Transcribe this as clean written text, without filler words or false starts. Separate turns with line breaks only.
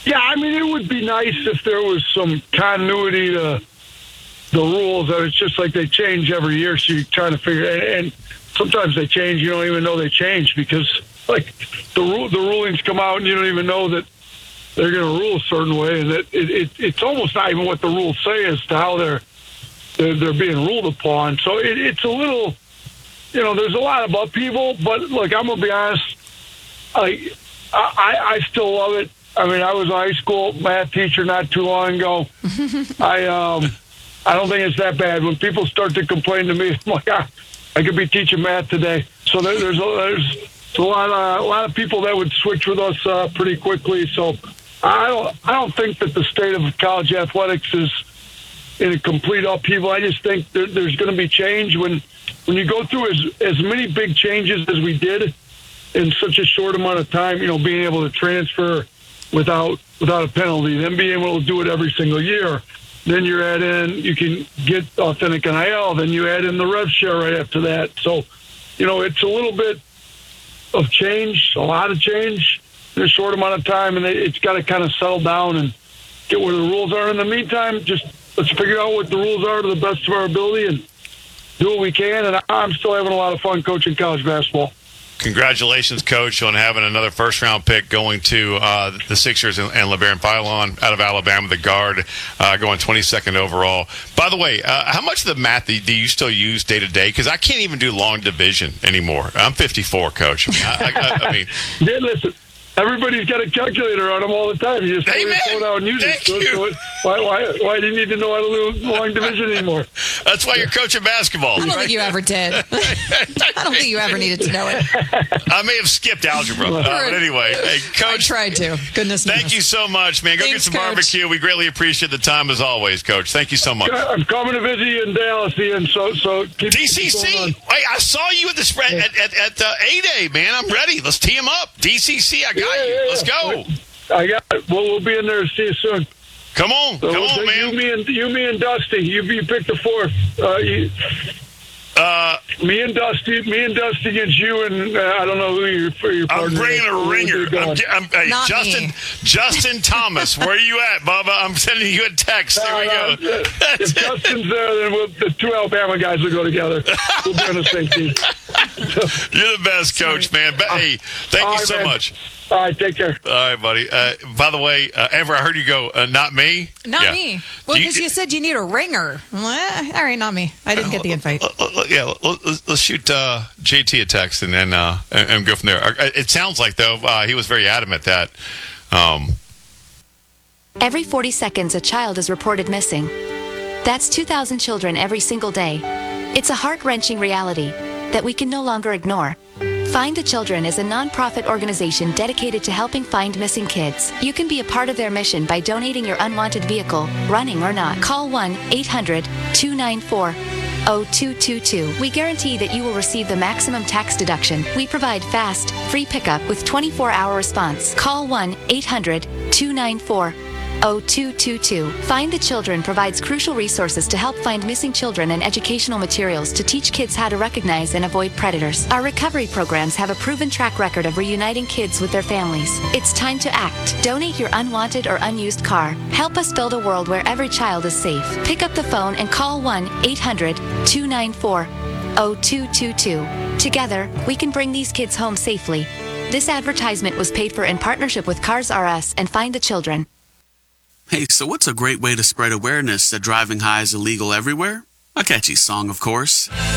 Yeah, I mean, it would be nice if there was some continuity to the rules. That it's just like they change every year, so you're trying to figure. And sometimes they change, you don't even know they change because, like, the rulings come out and you don't even know that they're going to rule a certain way, and that it's almost not even what the rules say as to how they're being ruled upon. So it's a little, there's a lot of upheaval. But look, I'm gonna be honest. I still love it. I mean, I was a high school math teacher not too long ago. I don't think it's that bad. When people start to complain to me, I'm like, I could be teaching math today. So there's a lot of people that would switch with us pretty quickly. So I don't think that the state of college athletics is in a complete upheaval. I just think there's going to be change when you go through as many big changes as we did in such a short amount of time. Being able to transfer without a penalty, then being able to do it every single year. Then you can get authentic NIL. Then you add in the rev share right after that. So, it's a little bit of change, a lot of change in a short amount of time, and it's got to kind of settle down and get where the rules are. In the meantime, just let's figure out what the rules are to the best of our ability and do what we can. And I'm still having a lot of fun coaching college basketball.
Congratulations, Coach, on having another first-round pick going to the Sixers and LeBaron Philon out of Alabama, the guard, going 22nd overall. By the way, how much of the math do you still use day-to-day? Because I can't even do long division anymore. I'm 54, Coach. I mean,
yeah, listen. Everybody's got a calculator on them all the time. You just pull it out and use it. So why do you need to know how to do long division anymore?
That's why you're coaching basketball.
I don't think you ever did. I don't think you ever needed to know it.
I may have skipped algebra. But anyway, hey, Coach.
I tried to. Goodness
Thank you so much, man. Go get some barbecue. We greatly appreciate the time as always, Coach. Thank you so much.
I'm coming to visit you in Dallas, Ian. So keep
DCC. Hey, I saw you at the spread at A-Day, man. I'm ready. Let's tee him up. DCC, I got you. Let's go.
I got it. We'll be in there to see you soon.
Come on, man.
You, me, and Dusty. You picked the fourth. Me and Dusty against you, and I don't know who your partner.
I'm bringing a ringer. Hey,
Not
Justin Thomas, where are you at, Bubba? I'm sending you a text. There we go.
If Justin's there, then the two Alabama guys will go together. We'll be on the same team.
You're the best, Coach, man. Hey, thank you so much.
All right, take care.
All right, buddy. By the way, Amber, I heard you go, not me?
Not me. Well, because you said you need a ringer. Well, all right, not me. I didn't get the invite.
Let's shoot JT a text and then and go from there. It sounds like, though, he was very adamant that...
Every 40 seconds, a child is reported missing. That's 2,000 children every single day. It's a heart-wrenching reality that we can no longer ignore. Find the Children is a non-profit organization dedicated to helping find missing kids. You can be a part of their mission by donating your unwanted vehicle, running or not. Call 1-800-294-0222. We guarantee that you will receive the maximum tax deduction. We provide fast, free pickup with 24-hour response. Call 1-800-294-0222. Find the Children provides crucial resources to help find missing children and educational materials to teach kids how to recognize and avoid predators. Our recovery programs have a proven track record of reuniting kids with their families. It's time to act. Donate your unwanted or unused car. Help us build a world where every child is safe. Pick up the phone and call 1-800-294-0222. Together, we can bring these kids home safely. This advertisement was paid for in partnership with Cars R Us and Find the Children.
Hey, so what's a great way to spread awareness that driving high is illegal everywhere? A catchy song, of course.